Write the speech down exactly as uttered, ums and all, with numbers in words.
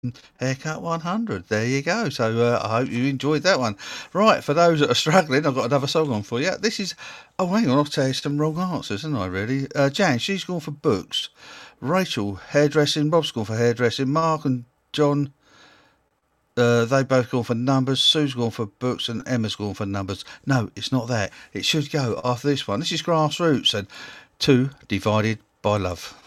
Haircut one hundred. There you go. So uh, I hope you enjoyed that one. Right, for those that are struggling, I've got another song on for you. This is. Oh, hang on, I'll tell you some wrong answers, haven't I, really? Uh, Jan, she's gone for books. Rachel, hairdressing. Bob's gone for hairdressing. Mark and John, uh, they both gone for numbers. Sue's gone for books, and Emma's gone for numbers. No, it's not that. It should go after this one. This is Grassroots and Two Divided by Love.